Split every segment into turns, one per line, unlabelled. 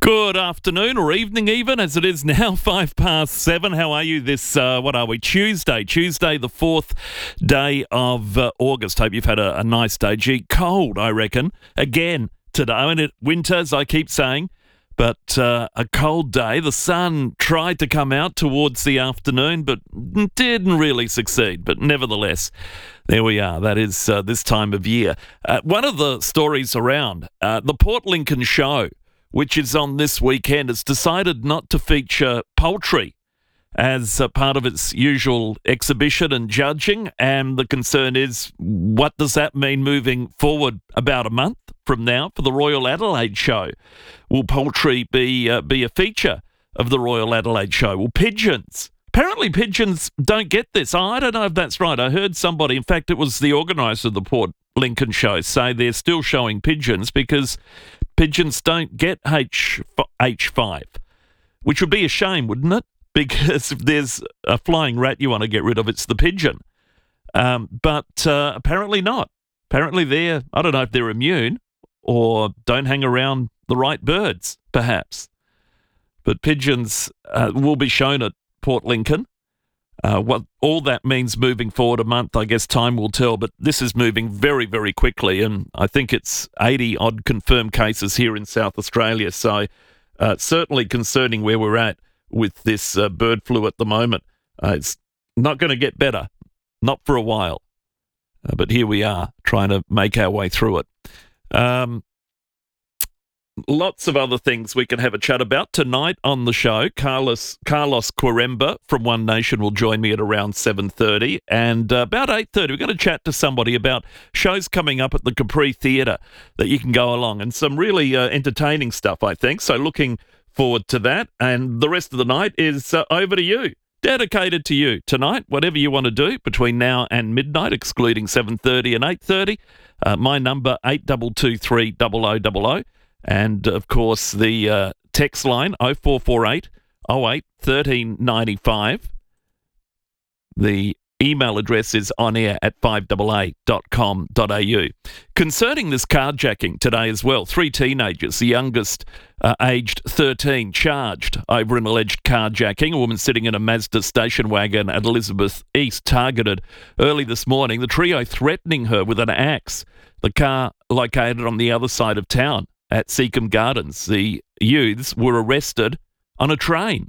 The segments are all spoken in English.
Good afternoon or evening even, as it is now 7:05. How are you this, Tuesday, the 4th day of August. Hope you've had a nice day. Gee, cold, I reckon, again today. I mean, winter, as I keep saying, but a cold day. The sun tried to come out towards the afternoon, but didn't really succeed. But nevertheless, there we are. That is this time of year. One of the stories around, the Port Lincoln show, which is on this weekend, has decided not to feature poultry as part of its usual exhibition and judging. And the concern is, what does that mean moving forward about a month from now for the Royal Adelaide show? Will poultry be a feature of the Royal Adelaide show? Will pigeons? Apparently pigeons don't get this. I don't know if that's right. I heard somebody, in fact, it was the organiser of the Port Lincoln show, say they're still showing pigeons because pigeons don't get H5, which would be a shame, wouldn't it? Because if there's a flying rat you want to get rid of, it's the pigeon. But apparently not. Apparently I don't know if they're immune or don't hang around the right birds, perhaps. But pigeons will be shown at Port Lincoln. What all that means moving forward a month, I guess time will tell, but this is moving very, very quickly, and I think it's 80-odd confirmed cases here in South Australia, so certainly concerning where we're at with this bird flu at the moment. It's not going to get better, not for a while, but here we are trying to make our way through it. Lots of other things we can have a chat about tonight on the show. Carlos Quaremba from One Nation will join me at around 7:30, and about 8:30 we're going to chat to somebody about shows coming up at the Capri Theatre that you can go along, and some really entertaining stuff, I think. So looking forward to that, and the rest of the night is over to you. Dedicated to you tonight, whatever you want to do between now and midnight, excluding 7:30 and 8:30. My number 8223 0000. And, of course, the text line, 0448 08 1395. The email address is onair at 5AA.com.au. Concerning this carjacking today as well, 3 teenagers, the youngest aged 13, charged over an alleged carjacking. A woman sitting in a Mazda station wagon at Elizabeth East targeted early this morning. The trio threatening her with an axe. The car located on the other side of town at Seacombe Gardens. The youths were arrested on a train.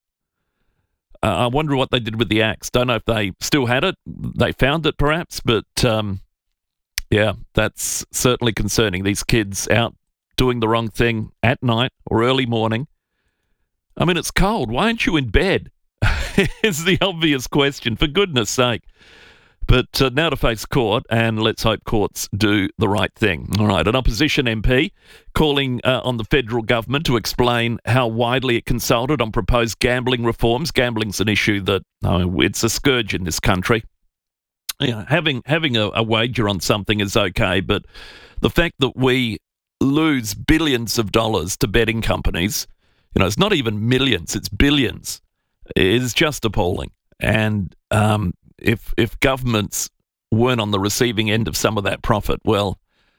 I wonder what they did with the axe. Don't know if they still had it. They found it perhaps, but yeah, that's certainly concerning. These kids out doing the wrong thing at night or early morning. I mean, it's cold. Why aren't you in bed? Is the obvious question, for goodness sake. But now to face court, and let's hope courts do the right thing. All right, an opposition MP calling on the federal government to explain how widely it consulted on proposed gambling reforms. Gambling's an issue that it's a scourge in this country. You know, having a wager on something is okay, but the fact that we lose billions of dollars to betting companies, it's not even millions, it's billions, is just appalling. And if governments weren't on the receiving end of some of that profit, well,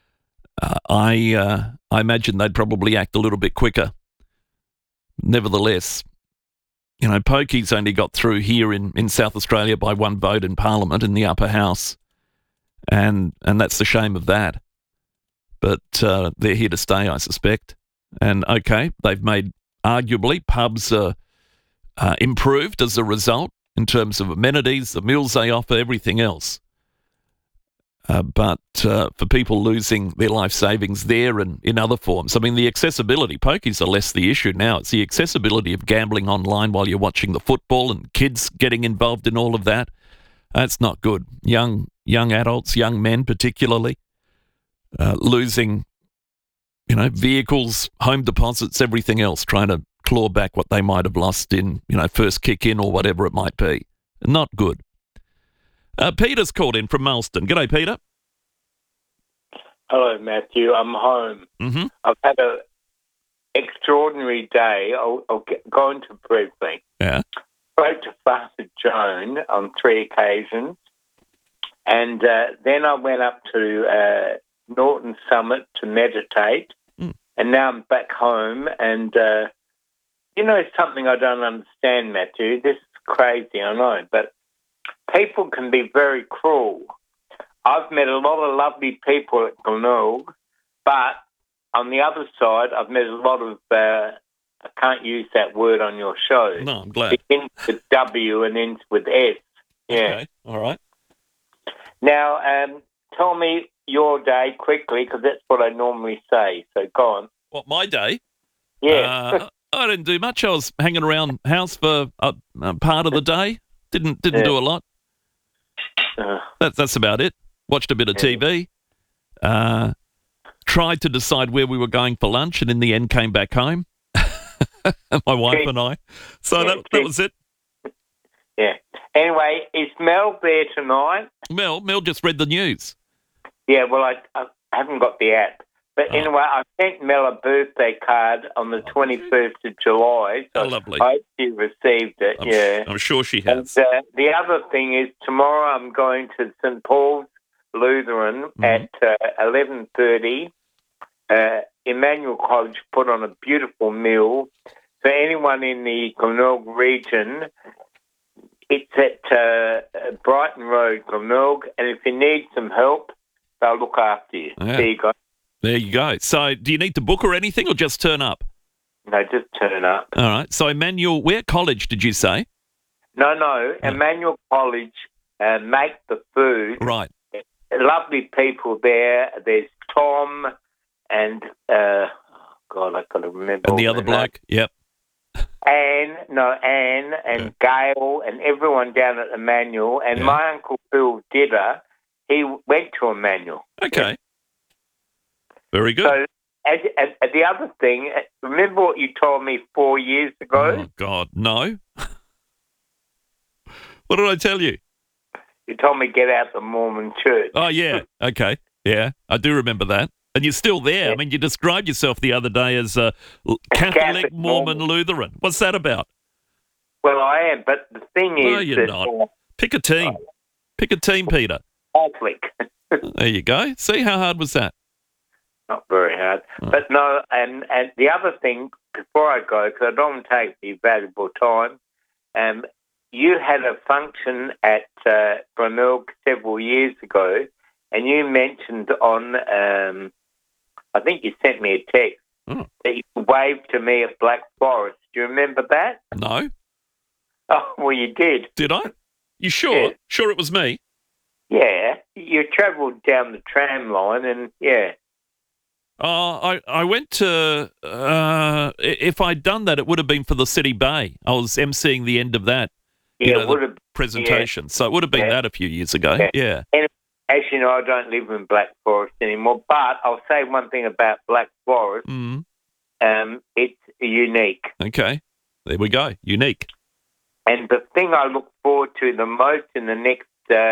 I imagine they'd probably act a little bit quicker. Nevertheless, pokies only got through here in South Australia by one vote in Parliament in the upper house, and that's the shame of that. But they're here to stay, I suspect. And okay, they've made arguably pubs improved as a result, in terms of amenities, the meals they offer, everything else. But for people losing their life savings there and in other forms, I mean, the accessibility, pokies are less the issue now. It's the accessibility of gambling online while you're watching the football and kids getting involved in all of that. That's not good. Young adults, young men particularly, losing, vehicles, home deposits, everything else, trying to claw back what they might have lost in, first kick in or whatever it might be. Not good. Peter's called in from Marsden. G'day, Peter.
Hello, Matthew. I'm home.
Mm-hmm.
I've had an extraordinary day. I'll go into briefly.
Yeah.
Spoke to Father Joan on 3 occasions, and then I went up to Norton Summit to meditate and now I'm back home. And something I don't understand, Matthew. This is crazy, I know, but people can be very cruel. I've met a lot of lovely people at Glenelg, but on the other side, I've met a lot of, I can't use that word on your show.
No, I'm glad.
It ends with W and ends with S. Yeah.
Okay, all right.
Now, tell me your day quickly, because that's what I normally say. So go on.
What, my day?
Yeah.
I didn't do much. I was hanging around house for a part of the day. Didn't do a lot. That's about it. Watched a bit of TV. Tried to decide where we were going for lunch, and in the end came back home. My wife and I. So that was it.
Yeah. Anyway, is Mel there tonight?
Mel just read the news.
Yeah, well, I haven't got the app. But anyway, I sent Mel a birthday card on the 21st of July. So
lovely.
I hope she received it,
I'm sure she has.
And the other thing is tomorrow I'm going to St. Paul's Lutheran at 11:30. Emmanuel College put on a beautiful meal. For anyone in the Glenelg region, it's at Brighton Road, Glenelg, and if you need some help, they'll look after you.
Yeah.
There you go.
There you go. So do you need to book or anything, or just turn up?
No, just turn up.
All right. So Emmanuel, where college did you say?
No. Emmanuel College make the food.
Right.
Lovely people there. There's Tom and, God, I've got to remember.
And the other bloke? Yep.
Anne and Gail and everyone down at Emmanuel. And my Uncle Bill Didder, he went to Emmanuel.
Okay. Very good.
So, the other thing, remember what you told me 4 years ago?
Oh, God, no. What did I tell you?
You told me get out the Mormon church.
Oh, yeah. Okay. Yeah, I do remember that. And you're still there. I mean, you described yourself the other day as a Catholic Mormon Lutheran. What's that about?
Well, I am, but the thing is...
No, you're not. Pick a team. Pick a team, Peter.
Catholic.
There you go. See, how hard was that?
Not very hard. Oh. But no, and the other thing, before I go, because I don't want to take the valuable time, you had a function at Glenelg several years ago, and you mentioned on, I think you sent me a text, that you waved to me at Black Forest. Do you remember that?
No.
Oh, well, you did.
Did I? You sure?
Yeah.
Sure it was me?
Yeah. You travelled down the tram line and,
I went to, if I'd done that, it would have been for the City Bay. I was emceeing the end of that
the
presentation. So it would have been that a few years ago. Yeah.
And as you know, I don't live in Black Forest anymore, but I'll say one thing about Black Forest. It's unique.
Okay. There we go. Unique.
And the thing I look forward to the most in the next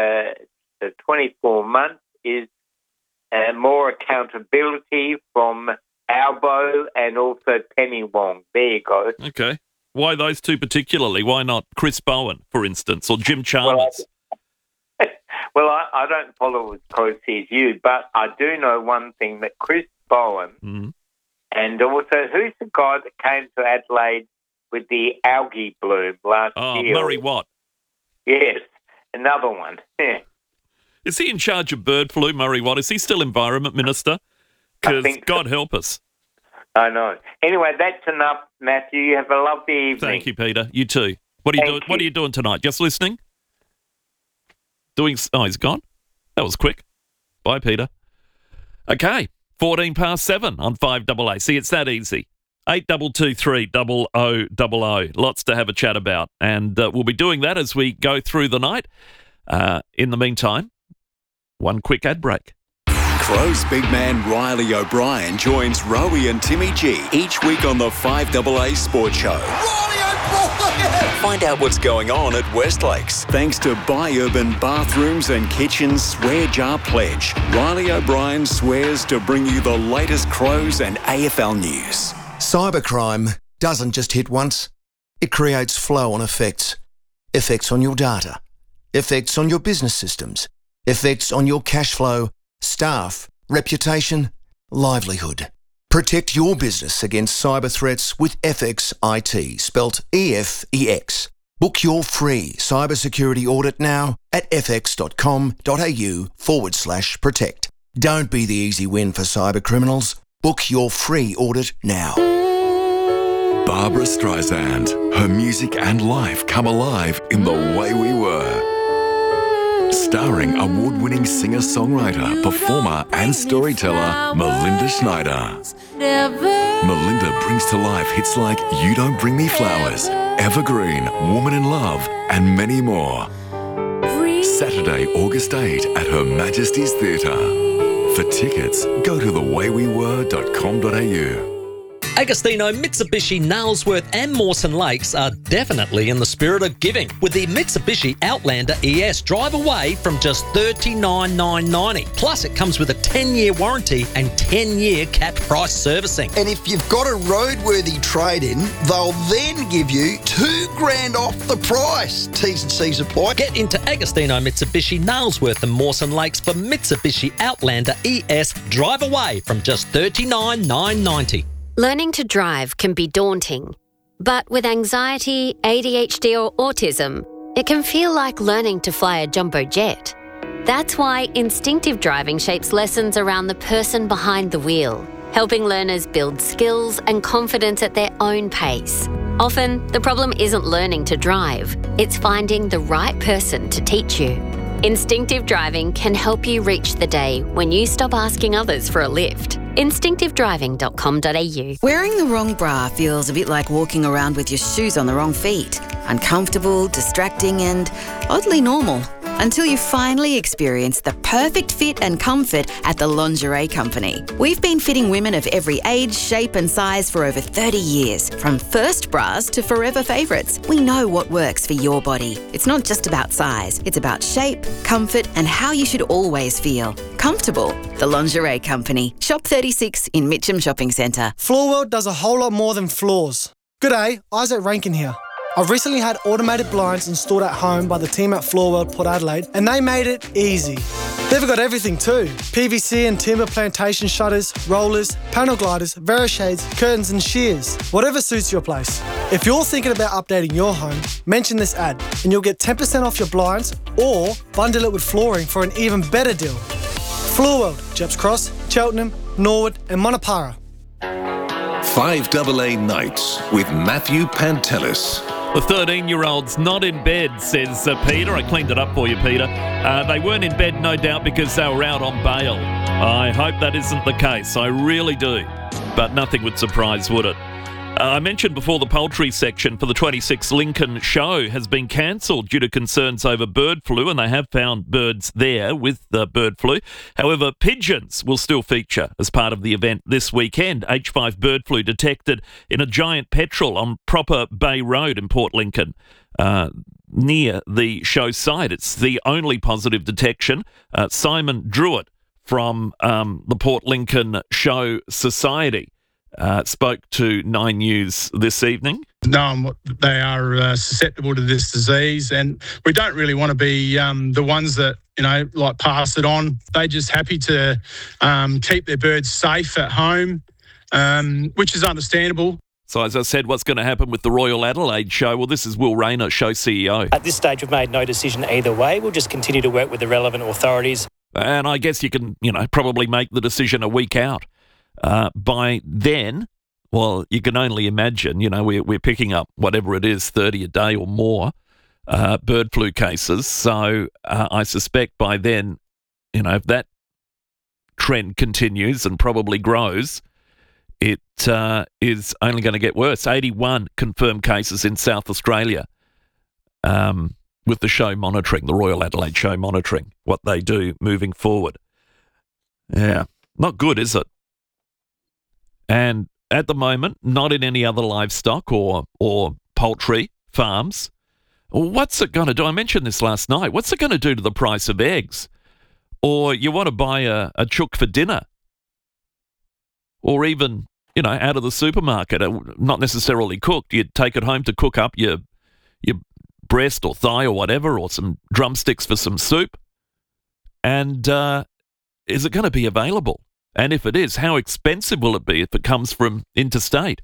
24 months is more accountability from Albo and also Penny Wong. There you go.
Okay. Why those two particularly? Why not Chris Bowen, for instance, or Jim Chalmers?
Well, I don't follow as closely as you, but I do know one thing, that Chris Bowen and also, who's the guy that came to Adelaide with the algae bloom last year?
Murray Watt.
Yes, another one. Yeah.
Is he in charge of bird flu, Murray Watt? Is he still Environment Minister? Because God help us.
I know. Anyway, that's enough, Matthew. You have a lovely evening.
Thank you, Peter. You too. What are you doing? What are you doing tonight? Just listening? Oh, he's gone? That was quick. Bye, Peter. Okay, 7:14 on 5AA. See, it's that easy. 8223 0000. Lots to have a chat about. And we'll be doing that as we go through the night. In the meantime, one quick ad break.
Crows big man Riley O'Brien joins Rowie and Timmy G each week on the 5AA Sports Show.
Riley O'Brien!
Find out what's going on at Westlakes. Thanks to Buy Urban Bathrooms and Kitchens Swear Jar Pledge. Riley O'Brien swears to bring you the latest Crows and AFL news.
Cybercrime doesn't just hit once. It creates flow-on effects. Effects on your data. Effects on your business systems. Effects on your cash flow, staff, reputation, livelihood. Protect your business against cyber threats with FX IT, spelt EFEX. Book your free cybersecurity audit now at fx.com.au/protect. Don't be the easy win for cyber criminals. Book your free audit now.
Barbara Streisand. Her music and life come alive in The Way We Were. Starring award-winning singer-songwriter, performer and storyteller Melinda Schneider. Melinda brings to life hits like You Don't Bring Me Flowers, Evergreen, Woman in Love and many more. Saturday, August 8 at Her Majesty's Theatre. For tickets, go to thewaywewere.com.au.
Agostino, Mitsubishi, Nailsworth and Mawson Lakes are definitely in the spirit of giving with the Mitsubishi Outlander ES. Drive away from just $39,990. Plus, it comes with a 10-year warranty and 10-year capped price servicing.
And if you've got a roadworthy trade-in, they'll then give you $2,000 off the price. T's and C's apply.
Get into Agostino, Mitsubishi, Nailsworth and Mawson Lakes for Mitsubishi Outlander ES. Drive away from just $39,990.
Learning to drive can be daunting, but with anxiety, ADHD or autism, it can feel like learning to fly a jumbo jet. That's why instinctive driving shapes lessons around the person behind the wheel, helping learners build skills and confidence at their own pace. Often, the problem isn't learning to drive, it's finding the right person to teach you. Instinctive driving can help you reach the day when you stop asking others for a lift. Instinctivedriving.com.au.
Wearing the wrong bra feels a bit like walking around with your shoes on the wrong feet. Uncomfortable, distracting and oddly normal. Until you finally experience the perfect fit and comfort at the Lingerie Company. We've been fitting women of every age, shape and size for over 30 years. From first bras to forever favourites, we know what works for your body. It's not just about size, it's about shape, comfort and how you should always feel. Comfortable. The Lingerie Company. Shop 36 in Mitcham Shopping Centre.
Floorworld does a whole lot more than floors. G'day, Isaac Rankin here. I've recently had automated blinds installed at home by the team at Floorworld Port Adelaide and they made it easy. They've got everything too. PVC and timber plantation shutters, rollers, panel gliders, Verishades, curtains and shears. Whatever suits your place. If you're thinking about updating your home, mention this ad and you'll get 10% off your blinds or bundle it with flooring for an even better deal. Floorworld, Jeps Cross, Cheltenham, Norwood and Monopara.
5AA Nights with Matthew Pantelis.
The 13-year-old's not in bed, says Peter. I cleaned it up for you, Peter. They weren't in bed, no doubt, because they were out on bail. I hope that isn't the case. I really do. But nothing would surprise, would it? I mentioned before the poultry section for the 26th Lincoln show has been cancelled due to concerns over bird flu, and they have found birds there with the bird flu. However, pigeons will still feature as part of the event this weekend. H5 bird flu detected in a giant petrel on Proper Bay Road in Port Lincoln. Near the show site. It's the only positive detection. Simon Druitt from the Port Lincoln Show Society spoke to 9 News this evening.
Knowing they are susceptible to this disease, and we don't really want to be the ones that, like pass it on. They're just happy to keep their birds safe at home, which is understandable.
So as I said, what's going to happen with the Royal Adelaide show? Well, this is Will Rayner, show CEO.
At this stage, we've made no decision either way. We'll just continue to work with the relevant authorities.
And I guess you can, probably make the decision a week out. By then, well, you can only imagine, we're picking up whatever it is, 30 a day or more bird flu cases. So I suspect by then, if that trend continues and probably grows, it is only going to get worse. 81 confirmed cases in South Australia with the show monitoring, the Royal Adelaide show monitoring what they do moving forward. Yeah, not good, is it? And at the moment, not in any other livestock or poultry farms. What's it going to do? I mentioned this last night. What's it going to do to the price of eggs? Or you want to buy a chook for dinner? Or even, out of the supermarket, not necessarily cooked. You take it home to cook up your breast or thigh or whatever, or some drumsticks for some soup. And is it going to be available? And if it is, how expensive will it be if it comes from interstate?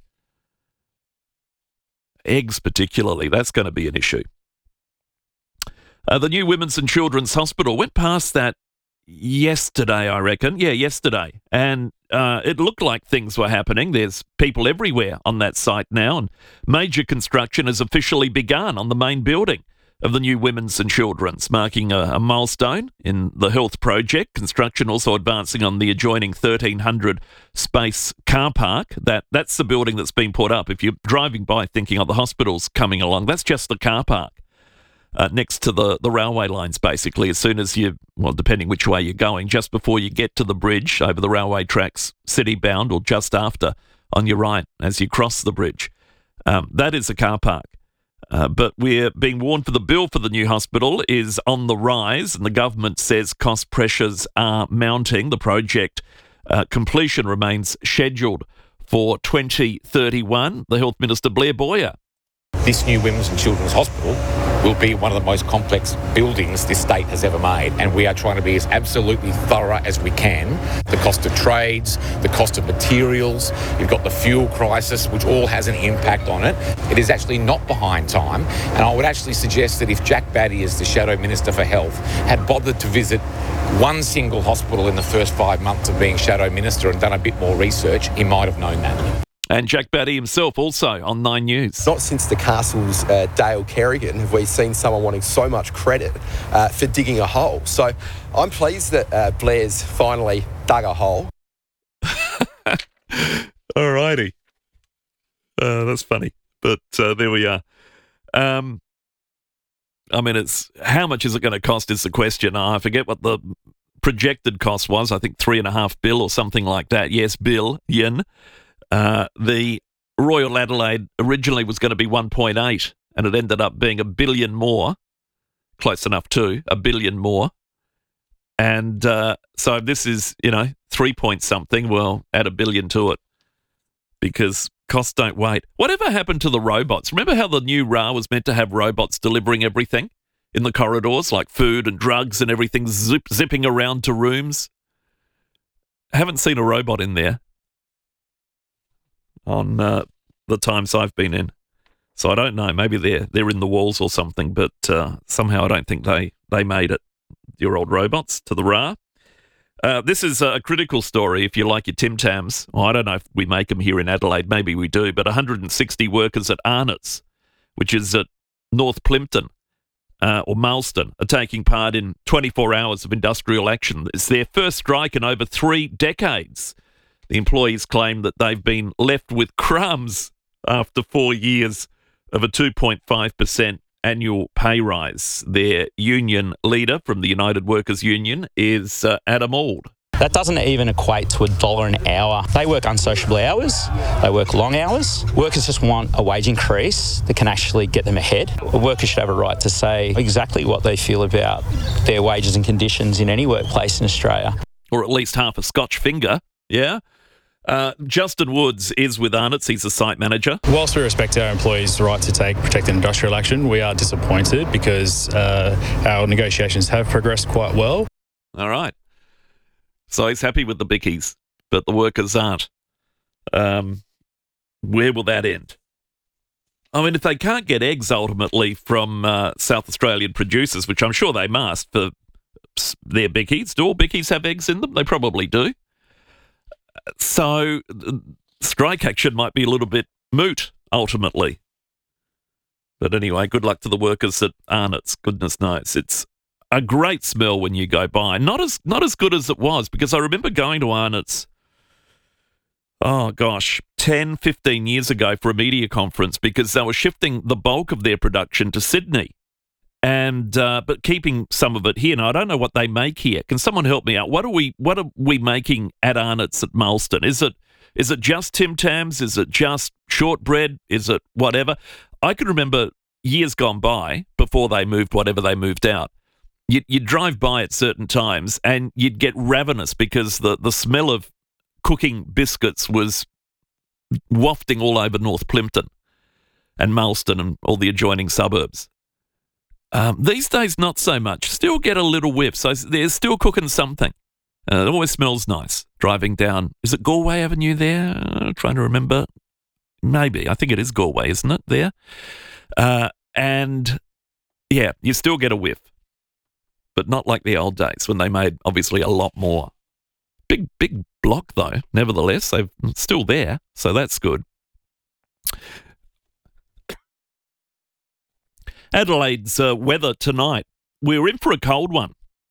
Eggs particularly, that's going to be an issue. The new Women's and Children's Hospital went past that yesterday, I reckon. Yeah, yesterday. And it looked like things were happening. There's people everywhere on that site now, and major construction has officially begun on the main building of the new Women's and Children's, marking a milestone in the health project. Construction also advancing on the adjoining 1,300 space car park. That's the building that's been put up. If you're driving by thinking, the hospital's coming along, that's just the car park. Next to the railway lines, basically, as soon as depending which way you're going, just before you get to the bridge over the railway tracks, city-bound, or just after, on your right, as you cross the bridge. That is a car park. But we're being warned the bill for the new hospital is on the rise, and the government says cost pressures are mounting. The project completion remains scheduled for 2031. The Health Minister, Blair Boyer.
This new Women's and Children's Hospital will be one of the most complex buildings this state has ever made, and we are trying to be as absolutely thorough as we can. The cost of trades, the cost of materials, you've got the fuel crisis, which all has an impact on it. It is actually not behind time, and I would actually suggest that if Jack Batty, as the Shadow Minister for Health, had bothered to visit one single hospital in the first 5 months of being Shadow Minister and done a bit more research, he might have known that.
And Jack Batty himself also on 9 News.
Not since the Castle's Dale Kerrigan have we seen someone wanting so much credit for digging a hole. So I'm pleased that Blair's finally dug a hole.
All righty. That's funny. But there we are. It's how much is it going to cost is the question. I forget what the projected cost was. I think $3.5 billion or something like that. Yes, billion. The Royal Adelaide originally was going to be 1.8, and it ended up being $1 billion more, close enough to $1 billion more. And so this is, 3 point something. Well, add $1 billion to it because costs don't wait. Whatever happened to the robots? Remember how the new RA was meant to have robots delivering everything in the corridors, like food and drugs and everything zipping around to rooms? Haven't seen a robot in there on the times I've been in. So I don't know. Maybe they're in the walls or something, but somehow I don't think they made it, your old robots, to the RA. This is a critical story if you like your Tim Tams. Well, I don't know if we make them here in Adelaide. Maybe we do. But 160 workers at Arnott's, which is at North Plympton or Marsden, are taking part in 24 hours of industrial action. It's their first strike in over 3 decades. The employees claim that they've been left with crumbs after 4 years of a 2.5% annual pay rise. Their union leader from the United Workers Union is Adam Auld.
That doesn't even equate to $1 an hour. They work unsociable hours. They work long hours. Workers just want a wage increase that can actually get them ahead. Workers should have a right to say exactly what they feel about their wages and conditions in any workplace in Australia.
Or at least half a Scotch finger, yeah? Justin Woods is with Arnott's. He's the site manager.
Whilst we respect our employees' right to take protected industrial action, we are disappointed because our negotiations have progressed quite well.
All right. So he's happy with the bickies, but the workers aren't. Where will that end? If they can't get eggs ultimately from South Australian producers, which I'm sure they must for their bickies, do all bickies have eggs in them? They probably do. So strike action might be a little bit moot, ultimately. But anyway, good luck to the workers at Arnott's. Goodness knows. It's a great smell when you go by. Not as good as it was, because I remember going to Arnott's, 10, 15 years ago for a media conference, because they were shifting the bulk of their production to Sydney. And but keeping some of it here. Now, I don't know what they make here. Can someone help me out? What are we making at Arnott's at Marsden? Is it just Tim Tams? Is it just shortbread? Is it whatever? I can remember years gone by before they moved whatever they moved out. You'd drive by at certain times and you'd get ravenous because the smell of cooking biscuits was wafting all over North Plympton and Marsden and all the adjoining suburbs. These days, not so much. Still get a little whiff. So they're still cooking something It always smells nice driving down. Is it Galway Avenue there? I'm trying to remember. Maybe. I think it is Galway, isn't it, there? And, yeah, you still get a whiff. But not like the old days when they made, obviously, a lot more. Big block, though. Nevertheless, they're still there, so that's good. Adelaide's weather tonight. We're in for a cold one.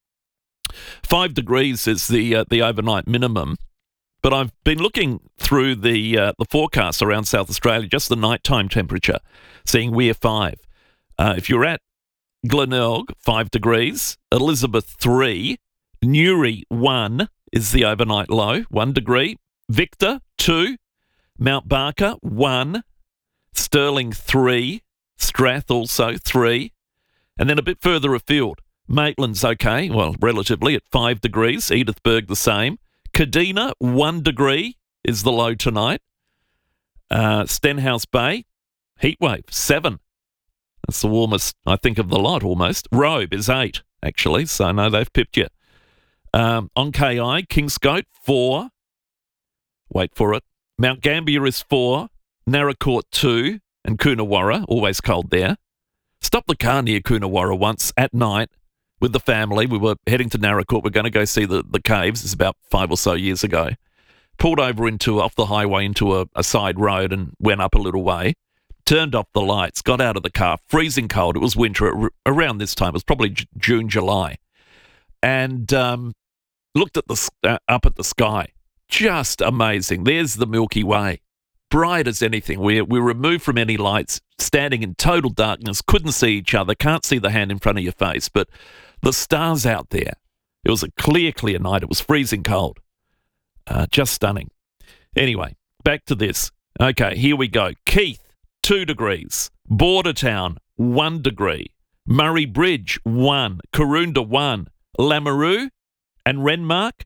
5 degrees is the overnight minimum. But I've been looking through the forecast around South Australia, just the nighttime temperature, seeing we're 5. If you're at Glenelg, 5 degrees. Elizabeth, 3. Newry, 1 is the overnight low, 1 degree. Victor, 2. Mount Barker, 1. Stirling, 3. Strath also 3. And then a bit further afield, Maitland's okay, well, relatively at 5 degrees. Edithburgh the same. Kadina, 1 degree is the low tonight. Stenhouse Bay, heatwave, 7. That's the warmest, I think, of the lot almost. Robe is 8, actually, so no, they've pipped you. On KI, Kingscote, 4. Wait for it. Mount Gambier is 4. Narracourt, 2. And Coonawarra, always cold there. Stopped the car near Coonawarra once at night with the family. We were heading to Narracourt. We're going to go see the caves. It's about 5 or so years ago. Pulled over off the highway into a side road and went up a little way. Turned off the lights, got out of the car, freezing cold. It was winter around this time. It was probably June, July. And looked at up at the sky. Just amazing. There's the Milky Way. Bright as anything. We're removed from any lights, standing in total darkness, couldn't see each other, can't see the hand in front of your face, but the stars out there. It was a clear night. It was freezing cold. Just stunning. Anyway, back to this. Okay, here we go. Keith, 2 degrees. Bordertown, 1 degree. Murray Bridge, 1. Karoonda, 1. Lameroo and Renmark,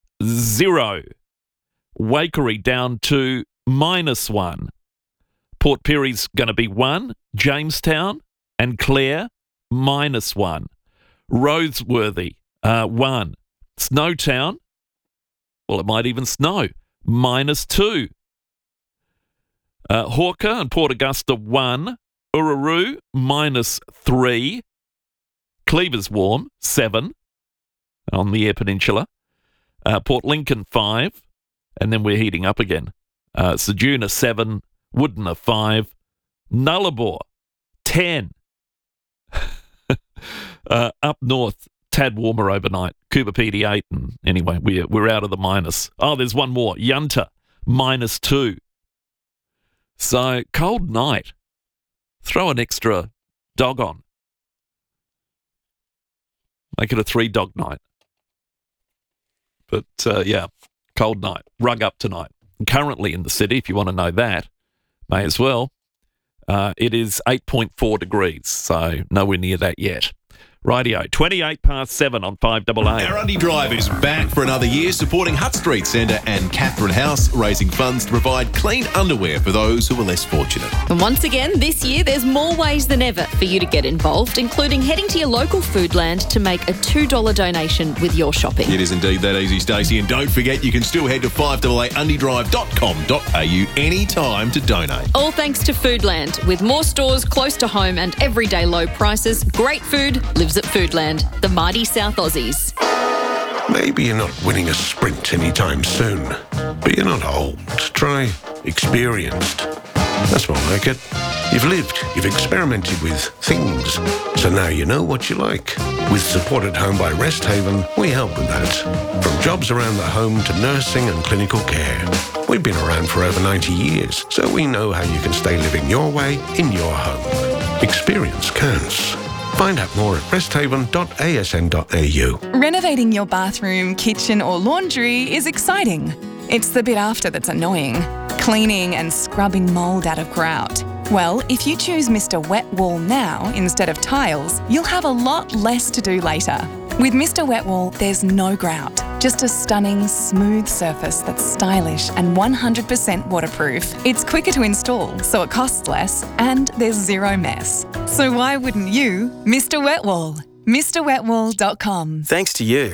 0. Waikerie down to -1. Port Pirie's going to be 1. Jamestown and Clare, -1. Roseworthy, 1. Snowtown, well, it might even snow, -2. Hawker and Port Augusta, 1. Ururu, -3. Cleaver's warm, 7 on the Eyre Peninsula. Port Lincoln, 5. And then we're heating up again. Sejuna, 7. Woodna, 5. Nullarbor, 10. Up north, tad warmer overnight. Coober Pedy, 8. And anyway, we're out of the minus. Oh, there's one more. Yunta, -2. So, cold night. Throw an extra dog on. Make it a 3-dog night. But, yeah, cold night. Rug up tonight. Currently in the city, if you want to know that, may as well. It is 8.4 degrees, so nowhere near that yet. Rightio, 7:28 on 5AA.
Our Undy Drive is back for another year, supporting Hutt Street Centre and Catherine House, raising funds to provide clean underwear for those who are less fortunate.
And once again, this year, there's more ways than ever for you to get involved, including heading to your local Foodland to make a $2 donation with your shopping.
It is indeed that easy, Stacey. And don't forget, you can still head to 5AA-undydrive.com.au anytime to donate.
All thanks to Foodland. With more stores close to home and everyday low prices, great food lives at Foodland, the mighty South Aussies.
Maybe you're not winning a sprint anytime soon, but you're not old. Try experienced. That's more like it. You've lived, you've experimented with things, so now you know what you like. With Support at Home by Resthaven, we help with that. From jobs around the home to nursing and clinical care. We've been around for over 90 years, so we know how you can stay living your way in your home. Experience counts. Find out more at resthaven.asn.au.
Renovating your bathroom, kitchen or laundry is exciting. It's the bit after that's annoying. Cleaning and scrubbing mould out of grout. Well, if you choose Mr. Wet Wall now instead of tiles, you'll have a lot less to do later. With Mr. Wet Wall, there's no grout. Just a stunning, smooth surface that's stylish and 100% waterproof. It's quicker to install, so it costs less, and there's zero mess. So why wouldn't you Mr. Wet Wall? MrWetWall.com.
Thanks to you,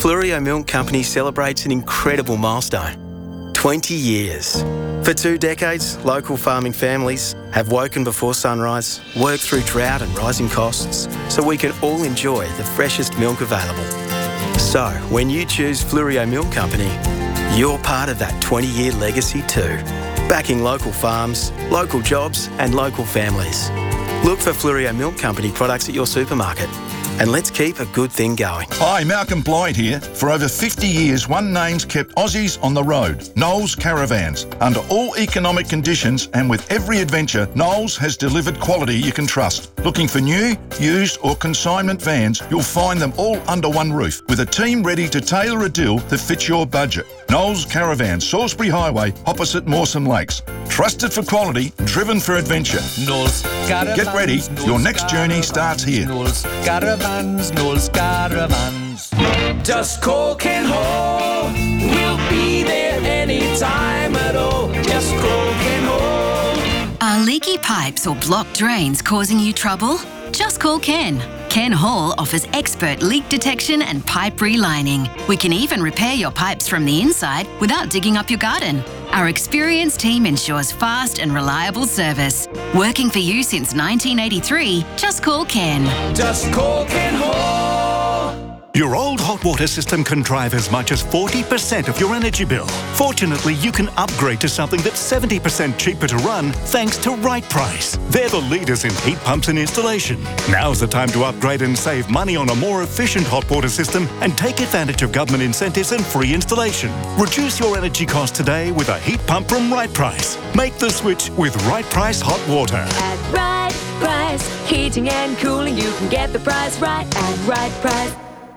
Fluorio Milk Company celebrates an incredible milestone. 20 years. For 2 decades, local farming families have woken before sunrise, worked through drought and rising costs, so we can all enjoy the freshest milk available. So, when you choose Fluorio Milk Company, you're part of that 20-year legacy too. Backing local farms, local jobs and local families. Look for Fluorio Milk Company products at your supermarket. And let's keep a good thing going.
Hi, Malcolm Blyde here. For over 50 years, One Name's kept Aussies on the road. Knowles Caravans. Under all economic conditions and with every adventure, Knowles has delivered quality you can trust. Looking for new, used or consignment vans, you'll find them all under one roof with a team ready to tailor a deal that fits your budget. Knowles Caravans, Salisbury Highway, opposite Mawson Lakes. Trusted for quality, driven for adventure.
Knowles Caravans.
Get ready, your next journey starts here.
Knowles Caravans, Knowles Caravans. Just call Ken Hall. We'll be there anytime at all. Just call Ken Hall.
Are leaky pipes or blocked drains causing you trouble? Just call Ken. Ken Hall offers expert leak detection and pipe relining. We can even repair your pipes from the inside without digging up your garden. Our experienced team ensures fast and reliable service. Working for you since 1983, just call Ken.
Just call Ken Hall.
Your old hot water system can drive as much as 40% of your energy bill. Fortunately, you can upgrade to something that's 70% cheaper to run thanks to Right Price. They're the leaders in heat pumps and installation. Now's the time to upgrade and save money on a more efficient hot water system and take advantage of government incentives and free installation. Reduce your energy costs today with a heat pump from Right Price. Make the switch with Right Price Hot Water.
At Right Price, heating and cooling, you can get the price right at Right Price.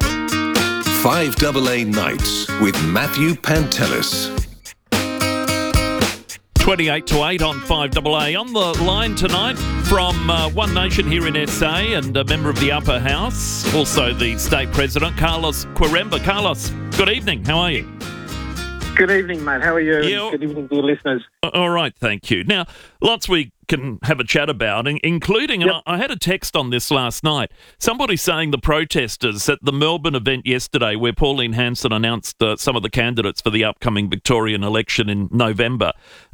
5AA Nights with Matthew Pantelis.
28 to 8 on 5AA. On the line tonight from One Nation here in SA and a member of the Upper House, also the State President, Carlos Quiremba. Carlos, good evening. How are you?
Good evening, mate. How are you?
Yeah.
Good evening to your listeners.
All right, thank you. Now, lots we can have a chat about, including, and I had a text on this last night, somebody saying the protesters at the Melbourne event yesterday where Pauline Hanson announced some of the candidates for the upcoming Victorian election in November,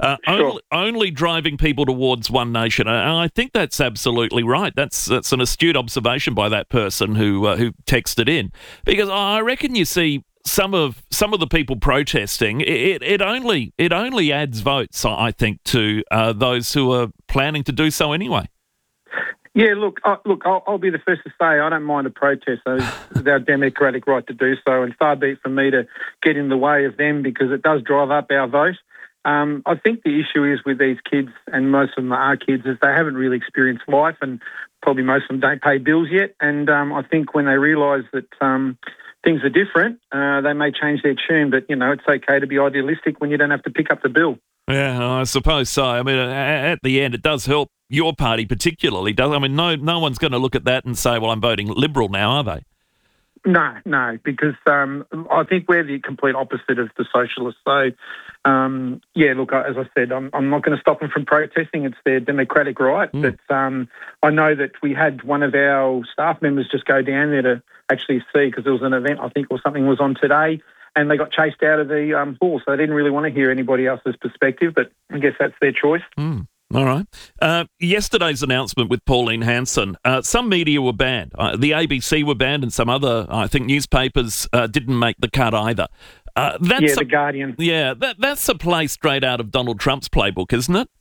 only driving people towards One Nation. And I think that's absolutely right. That's an astute observation by that person who texted in, because I reckon you see some of the people protesting, it only adds votes, I think, to those who are planning to do so anyway.
Yeah, look, I'll be the first to say I don't mind a protest. So it's our democratic right to do so, and far be it from me to get in the way of them because it does drive up our vote. I think the issue is with these kids, and most of them are kids, is they haven't really experienced life, and probably most of them don't pay bills yet. And I think when they realise that things are different, they may change their tune, but, it's okay to be idealistic when you don't have to pick up the bill.
Yeah, I suppose so. I mean, at the end, it does help your party particularly, does it? I mean, no one's going to look at that and say, well, I'm voting Liberal now, are they?
No, because I think we're the complete opposite of the socialists. So, look, as I said, I'm not going to stop them from protesting. It's their democratic right. But I know that we had one of our staff members just go down there to actually see, because there was an event, I think, or something was on today, and they got chased out of the hall. So they didn't really want to hear anybody else's perspective, but I guess that's their choice.
All right. Yesterday's announcement with Pauline Hanson, some media were banned. The ABC were banned, and some other, I think, newspapers didn't make the cut either.
The Guardian.
Yeah, that's a play straight out of Donald Trump's playbook, isn't it?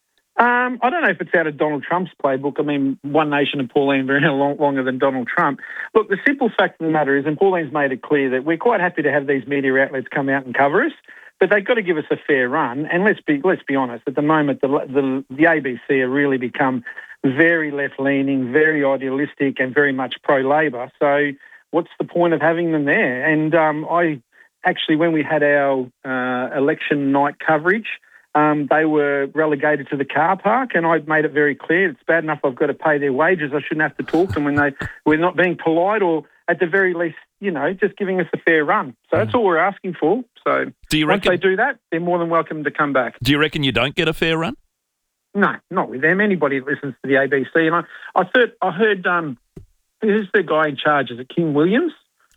I don't know if it's out of Donald Trump's playbook. I mean, One Nation and Pauline have been around longer than Donald Trump. Look, the simple fact of the matter is, and Pauline's made it clear, that we're quite happy to have these media outlets come out and cover us, but they've got to give us a fair run. And let's be honest, at the moment, the ABC have really become very left-leaning, very idealistic, and very much pro-Labor. So what's the point of having them there? And I actually, when we had our election night coverage, they were relegated to the car park, and I made it very clear it's bad enough I've got to pay their wages. I shouldn't have to talk to them when we're not being polite, or at the very least, just giving us a fair run. So that's all we're asking for. So once they do that, they're more than welcome to come back.
Do you reckon you don't get a fair run?
No, not with them. Anybody that listens to the ABC. And I heard, who's the guy in charge? Is it King Williams?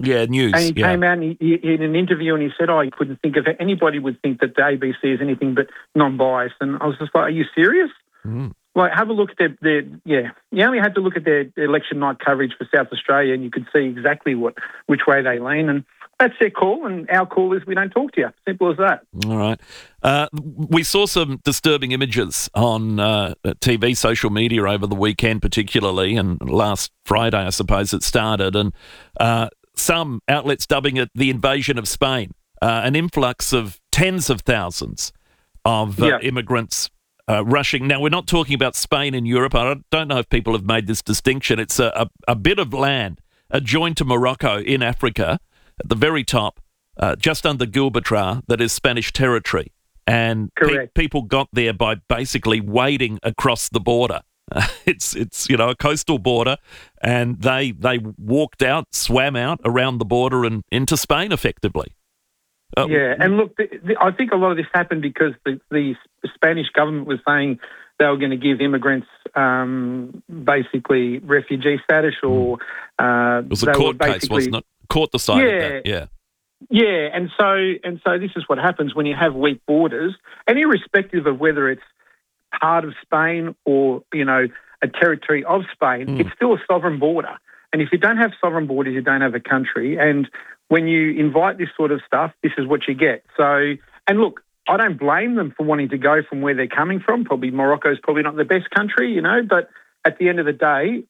Yeah, news.
And he came out and he, in an interview and he said, he couldn't think of anybody would think that the ABC is anything but non-biased. And I was just like, are you serious? Like, have a look at their you only had to look at their election night coverage for South Australia and you could see exactly which way they lean. And that's their call, and our call is we don't talk to you. Simple as that.
All right. We saw some disturbing images on TV, social media over the weekend particularly, and last Friday, I suppose, it started, and some outlets dubbing it the invasion of Spain, an influx of tens of thousands of immigrants rushing. Now, we're not talking about Spain in Europe. I don't know if people have made this distinction. It's a bit of land adjoined to Morocco in Africa, at the very top, just under Gibraltar, that is Spanish territory. And people got there by basically wading across the border. It's a coastal border, and they walked out, swam out around the border and into Spain effectively.
And look, I think a lot of this happened because the Spanish government was saying they were going to give immigrants basically refugee status, or
it was a court case, wasn't it? Court decided that.
Yeah, and so this is what happens when you have weak borders, and irrespective of whether it's part of Spain or a territory of Spain, it's still a sovereign border. And if you don't have sovereign borders, you don't have a country. And when you invite this sort of stuff, this is what you get. So, and look, I don't blame them for wanting to go from where they're coming from. Probably Morocco's probably not the best country, but at the end of the day,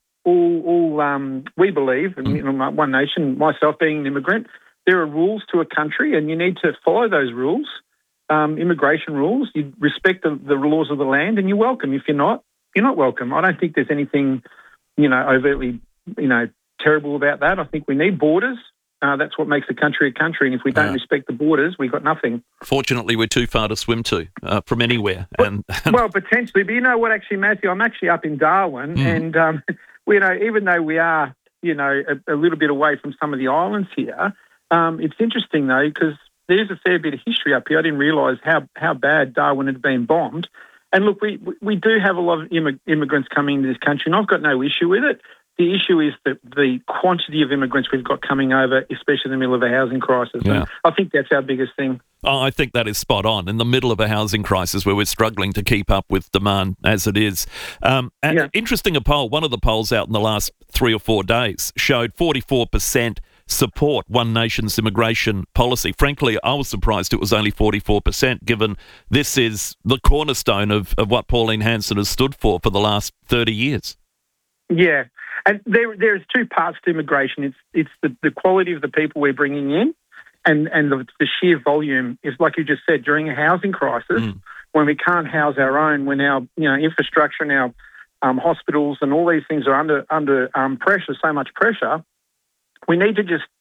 all we believe, and One Nation, myself being an immigrant, there are rules to a country and you need to follow those rules, immigration rules. You respect the laws of the land and you're welcome. If you're not, you're not welcome. I don't think there's anything, overtly, terrible about that. I think we need borders. That's what makes a country. And if we don't respect the borders, we've got nothing.
Fortunately, we're too far to swim to from anywhere.
Well, potentially. But you know what, actually, Matthew, I'm actually up in Darwin and, even though we are, a little bit away from some of the islands here, it's interesting, though, because there's a fair bit of history up here. I didn't realise how bad Darwin had been bombed. And look, we do have a lot of immigrants coming into this country, and I've got no issue with it. The issue is the quantity of immigrants we've got coming over, especially in the middle of a housing crisis. Yeah. And I think that's our biggest thing.
Oh, I think that is spot on. In the middle of a housing crisis where we're struggling to keep up with demand as it is. Interesting, a poll, one of the polls out in the last 3 or 4 days showed 44% support One Nation's immigration policy. Frankly, I was surprised it was only 44%, given this is the cornerstone of what Pauline Hanson has stood for the last 30 years.
Yeah, and there's two parts to immigration. It's the quality of the people we're bringing in, and the sheer volume is, like you just said, during a housing crisis, when we can't house our own, when our infrastructure and our hospitals and all these things are under pressure, so much pressure. We need to just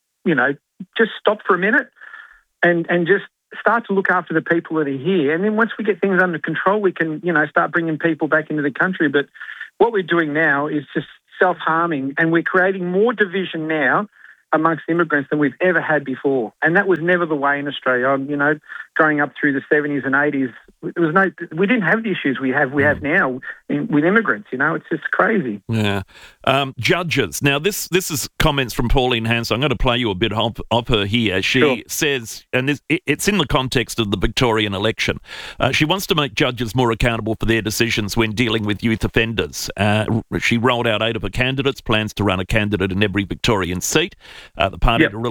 stop for a minute and just start to look after the people that are here. And then once we get things under control, we can, start bringing people back into the country. But what we're doing now is just self-harming, and we're creating more division now amongst immigrants than we've ever had before. And that was never the way in Australia. Growing up through the 70s and 80s, we didn't have the issues we have now with immigrants. It's just crazy.
Yeah. Judges. Now, this is comments from Pauline Hanson. I'm going to play you a bit of her here. She says, and it's in the context of the Victorian election, she wants to make judges more accountable for their decisions when dealing with youth offenders. She rolled out 8 of her candidates, plans to run a candidate in every Victorian seat. The party